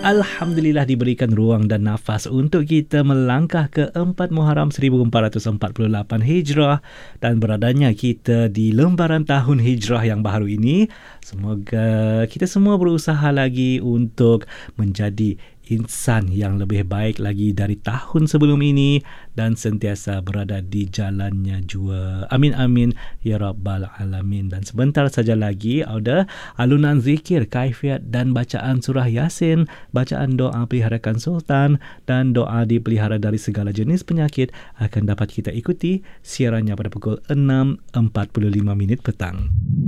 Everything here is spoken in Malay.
Alhamdulillah diberikan ruang dan nafas untuk kita melangkah ke 4 Muharram 1448 Hijrah dan beradanya kita di lembaran tahun Hijrah yang baru ini. Semoga kita semua berusaha lagi untuk menjadi insan yang lebih baik lagi dari tahun sebelum ini dan sentiasa berada di jalannya jua. Amin amin ya rabbal alamin. Dan sebentar saja lagi ada alunan zikir, kaifiat dan bacaan surah Yasin, bacaan doa peliharakan sultan dan doa dipelihara dari segala jenis penyakit akan dapat kita ikuti siarannya pada pukul 6.45 petang.